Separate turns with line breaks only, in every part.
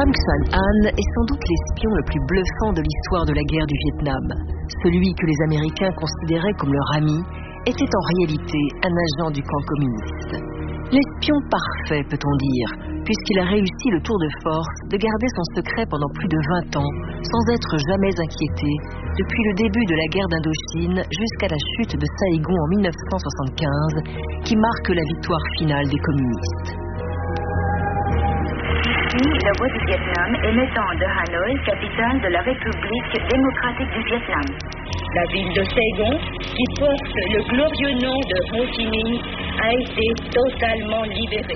Pham Xuan Anh est sans doute l'espion le plus bluffant de l'histoire de la guerre du Vietnam. Celui que les Américains considéraient comme leur ami était en réalité un agent du camp communiste. L'espion parfait, peut-on dire, puisqu'il a réussi le tour de force de garder son secret pendant plus de 20 ans, sans être jamais inquiété, depuis le début de la guerre d'Indochine jusqu'à la chute de Saigon en 1975, qui marque la victoire finale des communistes.
Ici, la voix du Vietnam émettant de Hanoï, capitale de la République démocratique du Vietnam.
La ville de Saigon, qui porte le glorieux nom de Ho Chi Minh, a été totalement libérée.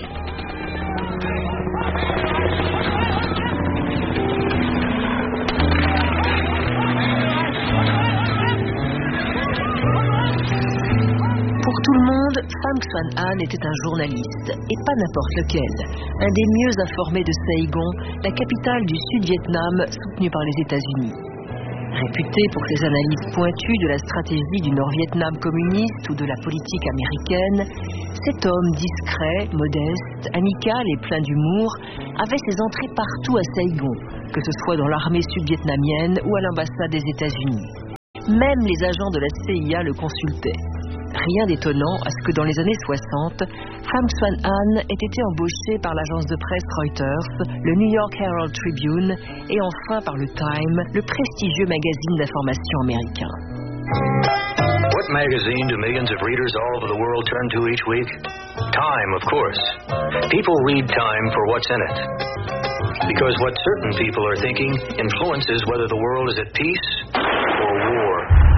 Pour tout le monde, Pham Xuan Anh était un journaliste, et pas n'importe lequel. Un des mieux informés de Saigon, la capitale du Sud-Vietnam soutenue par les États-Unis. Réputé pour ses analyses pointues de la stratégie du Nord-Vietnam communiste ou de la politique américaine, cet homme discret, modeste, amical et plein d'humour avait ses entrées partout à Saigon, que ce soit dans l'armée sud-vietnamienne ou à l'ambassade des États-Unis. Même les agents de la CIA le consultaient. Rien d'étonnant à ce que dans les années 60, Pham Xuan Anh ait été embauché par l'agence de presse Reuters, le New York Herald Tribune et enfin par le Time, le prestigieux magazine d'information américain.
What magazine do millions of readers all over the world turn to each week? Time, of course. People read Time for what's in it. Because what certain people are thinking influences whether the world is at peace or war.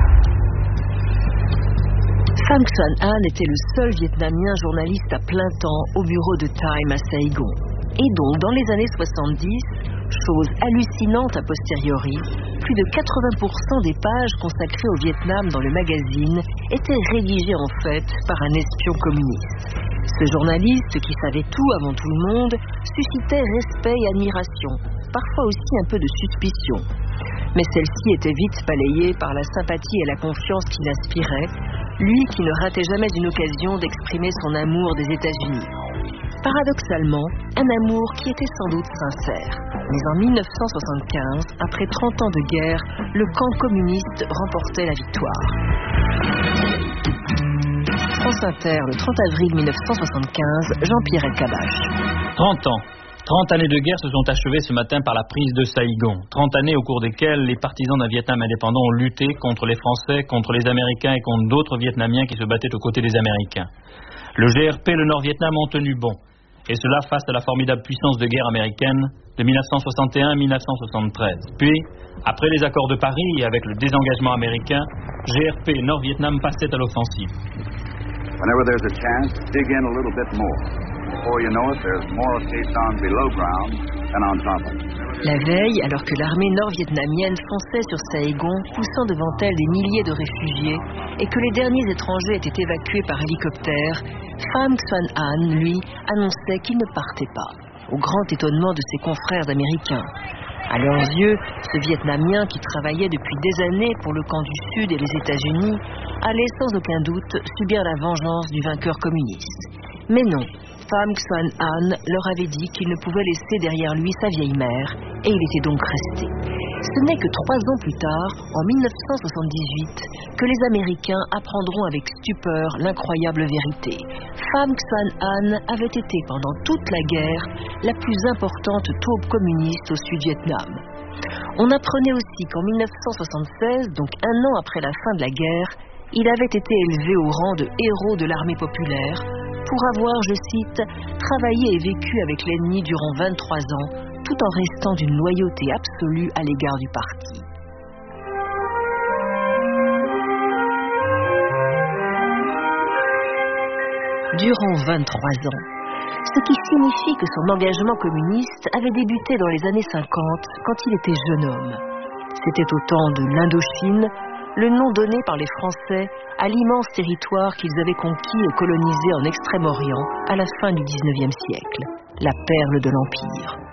Pham Xuan Anh était le seul Vietnamien journaliste à plein temps au bureau de Time à Saigon. Et donc, dans les années 70, chose hallucinante a posteriori, plus de 80% des pages consacrées au Vietnam dans le magazine étaient rédigées en fait par un espion communiste. Ce journaliste, qui savait tout avant tout le monde, suscitait respect et admiration, parfois aussi un peu de suspicion. Mais celle-ci était vite balayée par la sympathie et la confiance qu'il inspirait, lui qui ne ratait jamais une occasion d'exprimer son amour des États-Unis. Paradoxalement, un amour qui était sans doute sincère. Mais en 1975, après 30 ans de guerre, le camp communiste remportait la victoire. France Inter, le 30 avril 1975, Jean-Pierre Elkabbach.
30 ans. 30 années de guerre se sont achevées ce matin par la prise de Saigon. 30 années au cours desquelles les partisans d'un Vietnam indépendant ont lutté contre les Français, contre les Américains et contre d'autres Vietnamiens qui se battaient aux côtés des Américains. Le GRP et le Nord-Vietnam ont tenu bon. Et cela face à la formidable puissance de guerre américaine de 1961 à 1973. Puis, après les accords de Paris et avec le désengagement américain, GRP et Nord-Vietnam passaient à l'offensive.
Whenever there's a chance, dig in a little bit more. Before you know it, there's more case on below ground than on top of it.
La veille, alors que l'armée nord-vietnamienne fonçait sur Saigon, poussant devant elle des milliers de réfugiés, et que les derniers étrangers étaient évacués par hélicoptère, Pham Xuan Anh, lui, annonçait qu'il ne partait pas, au grand étonnement de ses confrères américains. À leurs yeux, ce Vietnamien qui travaillait depuis des années pour le camp du Sud et les États-Unis allait sans aucun doute subir la vengeance du vainqueur communiste. Mais non, Pham Xuan Anh leur avait dit qu'il ne pouvait laisser derrière lui sa vieille mère, et il était donc resté. Ce n'est que 3 ans plus tard, en 1978, que les Américains apprendront avec stupeur l'incroyable vérité. Pham Xuan Anh avait été pendant toute la guerre la plus importante taube communiste au Sud-Vietnam. On apprenait aussi qu'en 1976, donc un an après la fin de la guerre, il avait été élevé au rang de héros de l'armée populaire pour avoir, je cite, travaillé et vécu avec l'ennemi durant 23 ans, tout en restant d'une loyauté absolue à l'égard du parti. Durant 23 ans, ce qui signifie que son engagement communiste avait débuté dans les années 50 quand il était jeune homme. C'était au temps de l'Indochine, le nom donné par les Français à l'immense territoire qu'ils avaient conquis et colonisé en Extrême-Orient à la fin du XIXe siècle, la perle de l'Empire.